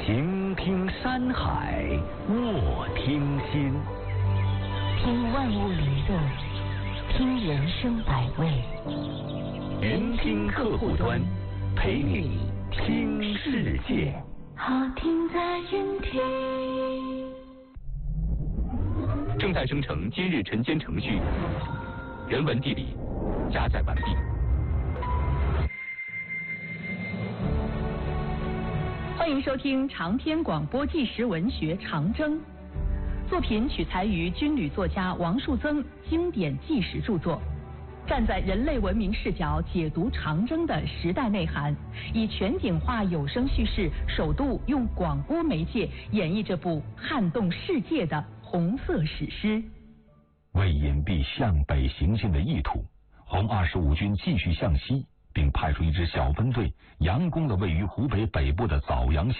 平听山海，卧听心， 听万物灵动，听人生百味。 云听客户端，陪你听世界。 好听在云听。 正在生成今日晨间程序，人文地理加载完毕。 欢迎收听长篇广播纪实文学《长征》，作品取材于军旅作家王树增经典纪实著作，站在人类文明视角解读长征的时代内涵，以全景化有声叙事，首度用广播媒介演绎这部撼动世界的红色史诗。 为隐蔽向北行进的意图，红25军继续向西，并派出一支小分队佯攻了位于湖北北部的枣阳县。